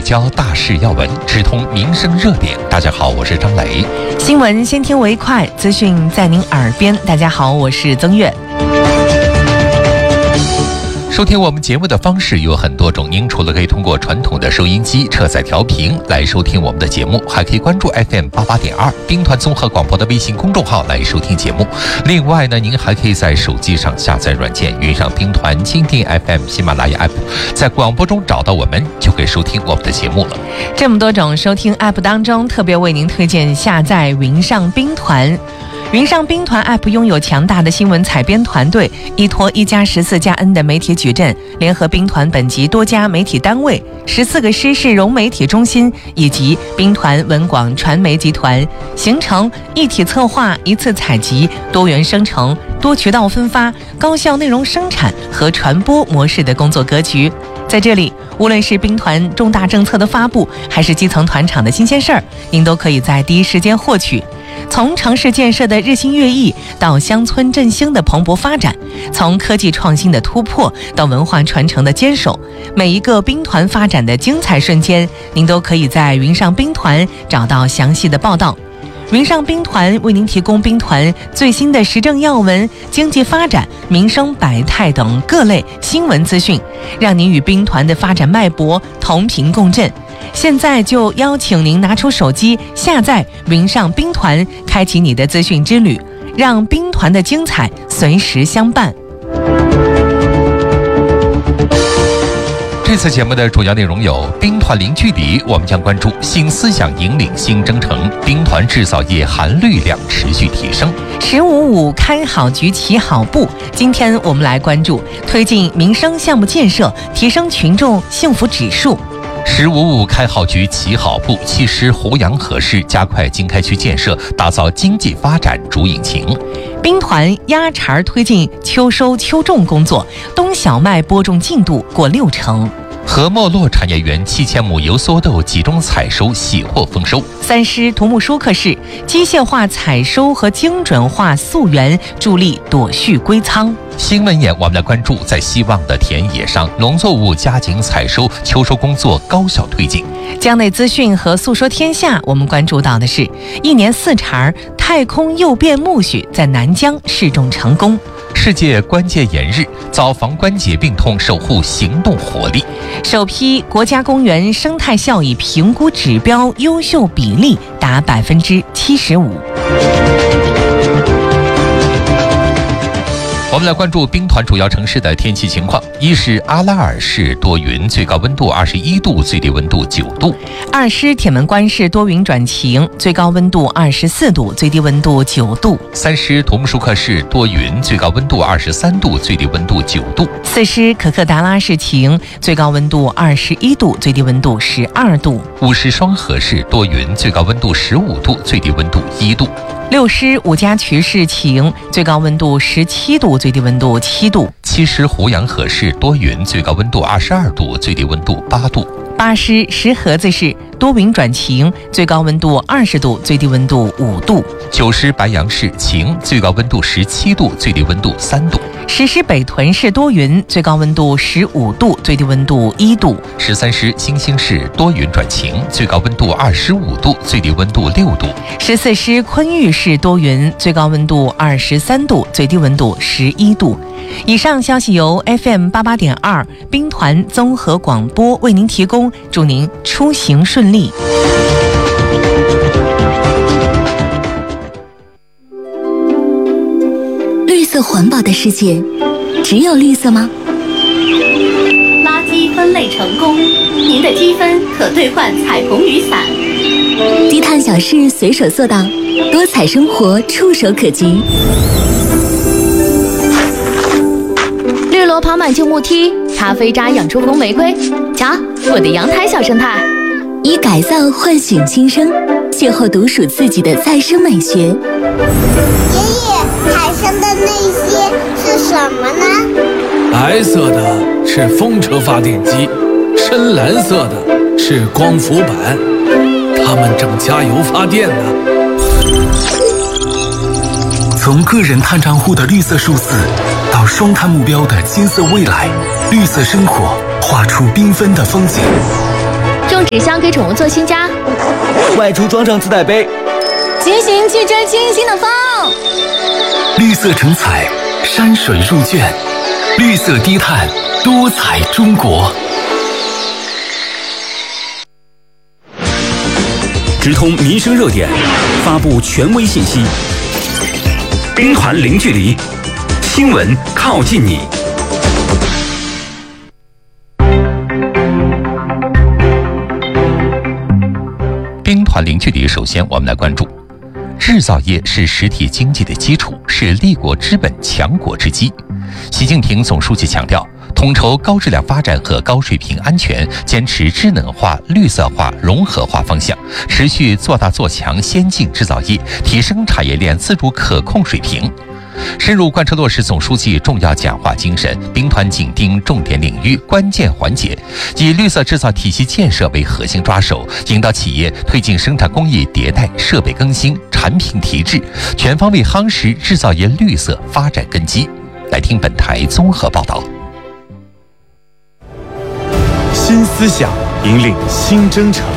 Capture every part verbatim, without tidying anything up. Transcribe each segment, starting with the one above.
焦大事要闻，直通民生热点。大家好，我是张磊。 新闻先听为快，资讯在您耳边。大家好，我是曾月。 收听我们节目的方式有很多种，您除了可以通过传统的收音机车载调频来收听我们的节目，还可以关注 F M 八八点二兵团综合广播的微信公众号来收听节目。另外呢，您还可以在手机上下载软件，云上兵团、蜻蜓 F M、喜马拉雅 App， 在广播中找到我们，就可以收听我们的节目了。 这么多种收听 App 当中，特别为您推荐下载云上兵团。云上兵团 App 拥有强大的新闻采编团队，依托一加十四加 N 的媒体矩阵，联合兵团本级多家媒体单位、十四个师事融媒体中心以及兵团文广传媒集团，形成一体策划、一次采集、多元生成、多渠道分发、高效内容生产和传播模式的工作格局。在这里，无论是兵团重大政策的发布，还是基层团场的新鲜事儿，您都可以在第一时间获取。从城市建设的日新月异到乡村振兴的蓬勃发展，从科技创新的突破到文化传承的坚守，每一个兵团发展的精彩瞬间，您都可以在云上兵团找到详细的报道。云上兵团为您提供兵团最新的时政要闻、经济发展、民生百态等各类新闻资讯，让您与兵团的发展脉搏同频共振。现在就邀请您拿出手机下载云上兵团，开启你的资讯之旅，让兵团的精彩随时相伴。 这次节目的主要内容有：兵团零距离，我们将关注新思想引领新征程；兵团制造业含氯量持续提升。 十五五开好局起好步，今天我们来关注推进民生项目建设，提升群众幸福指数。 十五五开好局起好步，其实胡杨合适，加快经开区建设，打造经济发展主引擎。 兵团压茬推进秋收秋种工作，冬小麦播种进度过六成。 和没落产业园七千亩油蓑豆集中采收，喜获丰收。 三师土木疏课室机械化采收和精准化溯源，助力躲畜归仓。 新闻眼我们来关注在希望的田野上，农作物加紧采收，秋收工作高效推进。 江内资讯和诉说天下，我们关注到的是一年四茬太空诱变苜蓿在南疆试种成功。 世界关节炎日，早防关节病痛，守护行动活力。 首批国家公园生态效益评估指标优秀比例达百分之七十五。 我们来关注兵团主要城市的天气情况。一是阿拉尔市多云，最高温度二十一度，最低温度九度。 二师铁门关市多云转晴，最高温度二十四度，最低温度九度。 三师图木舒克市多云，最高温度二十三度，最低温度九度。 四师可克达拉市晴，最高温度二十一度，最低温度十二度。 五师双河市多云，最高温度十五度，最低温度一度。 六师五家渠市晴，最高温度十七度，最低温度七度。 七师胡杨河市多云，最高温度二十二度，最低温度八度。 八师石河子市多云转晴，最高温度二十度，最低温度五度。 九师白杨市晴，最高温度十七度，最低温度三度。 十师北屯市多云，最高温度十五度，最低温度一度。 十三师新兴市多云转晴，最高温度二十五度，最低温度六度。 十四师昆玉市多云，最高温度二十三度，最低温度十一度。以上消息由 F M 八八点二兵团综合广播为您提供，祝您出行顺利。 绿色环保的世界，只有绿色吗？ 垃圾分类成功，您的积分可兑换彩虹雨伞。 低碳小事随手做到，多彩生活触手可及。 绿萝爬满旧木梯，咖啡渣养出红玫瑰。瞧，我的阳台小生态。 以改造唤醒新生，邂逅独属自己的再生美学。爷爷，海上的那些是什么呢？ 白色的是风车发电机，深蓝色的是光伏板，它们正加油发电呢。 从个人碳账户的绿色数字，到双碳目标的金色未来，绿色生活画出缤纷的风景。 中用纸箱给宠物做新家， 外出装上自带杯， 骑行去追清新的风。 绿色成彩，山水入卷，绿色低碳，多彩中国。直通民生热点，发布权威信息。兵团零距离，新闻靠近你。 兵团零距离，首先我们来关注，制造业是实体经济的基础，是立国之本、强国之基。习近平总书记强调，统筹高质量发展和高水平安全，坚持智能化、绿色化、融合化方向，持续做大做强先进制造业，提升产业链自主可控水平。深入贯彻落实总书记重要讲话精神，兵团紧盯重点领域、关键环节，以绿色制造体系建设为核心抓手，引导企业推进生产工艺迭代、设备更新、产品提质，全方位夯实制造业绿色发展根基。来听本台综合报道。 新思想引领新征程。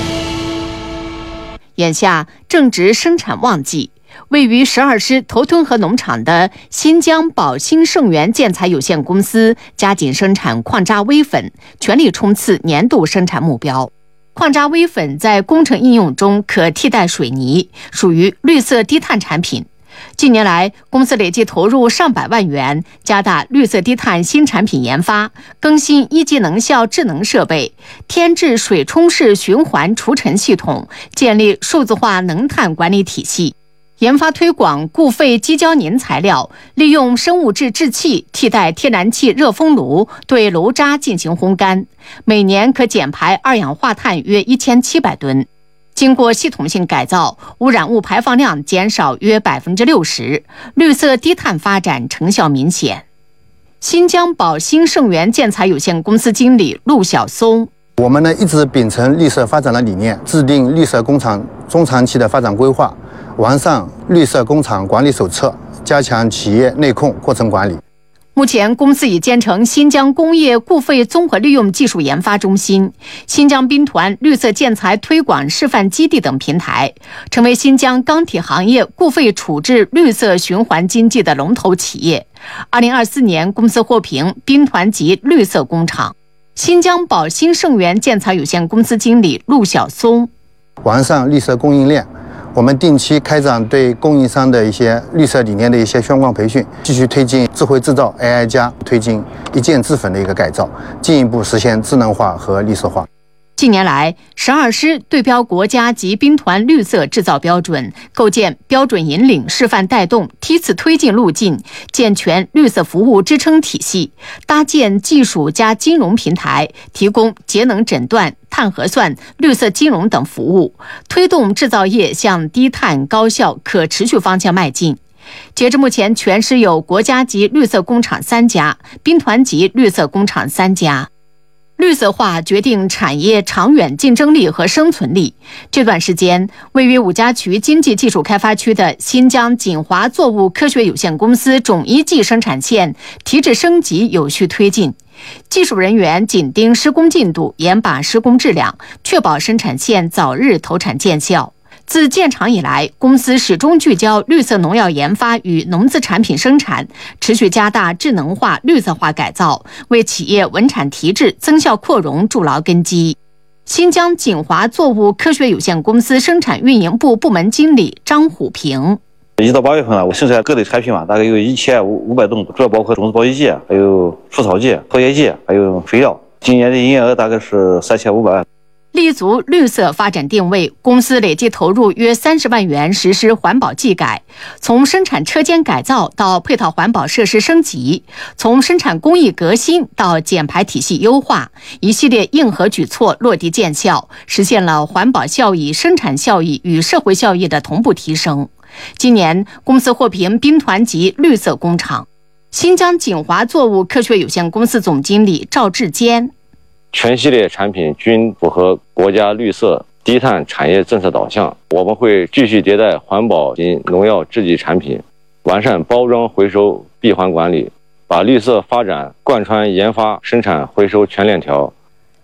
眼下正值生产旺季。位于十二师头屯河农场的新疆宝兴盛源建材有限公司加紧生产矿渣微粉，全力冲刺年度生产目标。矿渣微粉在工程应用中可替代水泥，属于绿色低碳产品。近年来，公司累计投入上百万元，加大绿色低碳新产品研发，更新一级能效智能设备，添置水冲式循环除尘系统，建立数字化能碳管理体系。研发推广固废基胶粘材料，利用生物质制气替代天然气热风炉对炉渣进行烘干，每年可减排二氧化碳约一千七百吨。经过系统性改造，污染物排放量减少约百分之六十，绿色低碳发展成效明显。新疆宝兴盛源建材有限公司经理陆晓松。 我们呢一直秉承绿色发展的理念，制定绿色工厂中长期的发展规划，完善绿色工厂管理手册，加强企业内控过程管理。 目前，公司已建成新疆工业固废综合利用技术研发中心、新疆兵团绿色建材推广示范基地等平台，成为新疆钢铁行业固废处置绿色循环经济的龙头企业。二零二四年，公司获评兵团级绿色工厂。新疆宝兴盛源建材有限公司经理陆晓松： 完善绿色供应链。我们定期开展对供应商的一些绿色理念的一些宣广培训，继续推进智慧制造 A I 加，推进一键制粉的一个改造，进一步实现智能化和绿色化。 近年来，十二师对标国家级兵团绿色制造标准，构建标准引领、示范带动、梯次推进路径，健全绿色服务支撑体系，搭建技术加金融平台，提供节能诊断、碳核算、绿色金融等服务，推动制造业向低碳、高效、可持续方向迈进。截至目前，全师有国家级绿色工厂三家，兵团级绿色工厂三家。绿色化决定产业长远竞争力和生存力。这段时间，位于五家渠经济技术开发区的新疆锦华作物科学有限公司种一季生产线提质升级有序推进，技术人员紧盯施工进度，严把施工质量，确保生产线早日投产见效。自建厂以来，公司始终聚焦绿色农药研发与农自产品生产，持续加大智能化、绿色化改造，为企业稳产提质、增效扩容筑牢根基。新疆锦华作物科学有限公司生产运营部部门经理张虎平： 一到八月份了，我生产各类产品嘛，大概有一千五百吨，主要包括种子保育剂，还有除草剂、拖叶剂，还有肥料。今年的营业额大概是三千五百万。 立足绿色发展定位，公司累计投入约三十万元实施环保技改，从生产车间改造到配套环保设施升级，从生产工艺革新到减排体系优化，一系列硬核举措落地见效，实现了环保效益、生产效益与社会效益的同步提升。今年，公司获评兵团级绿色工厂。新疆锦华作物科学有限公司总经理赵志坚： 全系列产品均符合国家绿色低碳产业政策导向，我们会继续迭代环保及农药制剂产品，完善包装回收闭环管理，把绿色发展贯穿研发、生产、回收全链条。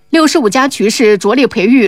六十五家渠市着力培育